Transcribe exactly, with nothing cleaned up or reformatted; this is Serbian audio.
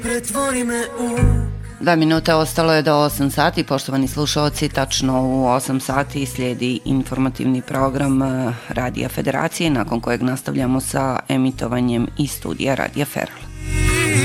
Pretvori me u... Dva minuta ostalo je do osam sati, poštovani slušalci, tačno u osam sati slijedi informativni program Radija Federacije, nakon kojeg nastavljamo sa emitovanjem iz studija Radija Feral.